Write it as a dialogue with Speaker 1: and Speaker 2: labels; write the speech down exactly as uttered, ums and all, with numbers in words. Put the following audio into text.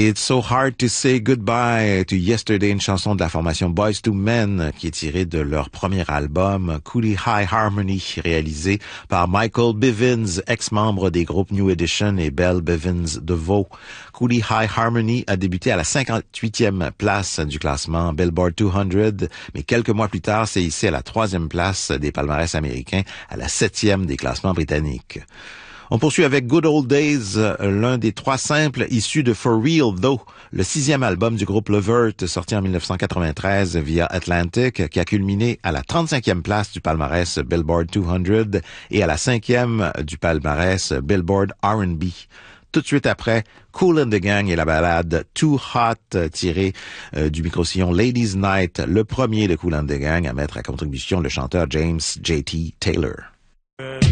Speaker 1: It's So Hard to Say Goodbye to Yesterday, une chanson de la formation Boyz two Men qui est tirée de leur premier album Cooley High Harmony, réalisé par Michael Bivins, ex-membre des groupes New Edition et Belle Bivins DeVoe. Cooley High Harmony a débuté à la cinquante-huitième place du classement Billboard two hundred, mais quelques mois plus tard s'est hissé à la troisième place des palmarès américains, à la septième des classements britanniques. On poursuit avec Good Old Days, l'un des trois simples issus de For Real Though, le sixième album du groupe Levert, sorti en dix-neuf cent quatre-vingt-treize via Atlantic, qui a culminé à la trente-cinquième place du palmarès Billboard two hundred et à la cinquième du palmarès Billboard R and B. Tout de suite après, Kool and the Gang et la ballade Too Hot, tirée euh, du micro-sillon Ladies Night, le premier de Kool and the Gang à mettre à contribution le chanteur James J T Taylor.